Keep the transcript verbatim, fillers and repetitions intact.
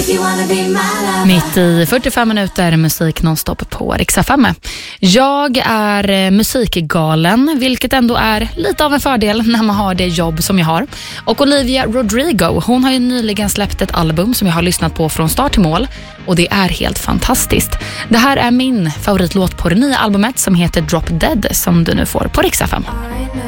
Mitt i fyrtiofem minuter musik nonstop på Rix F M. Jag är musikgalen, vilket ändå är lite av en fördel när man har det jobb som jag har. Och Olivia Rodrigo, hon har ju nyligen släppt ett album som jag har lyssnat på från start till mål. Och det är helt fantastiskt. Det här är min favoritlåt på det nya albumet som heter Drop Dead, som du nu får på Rix F M.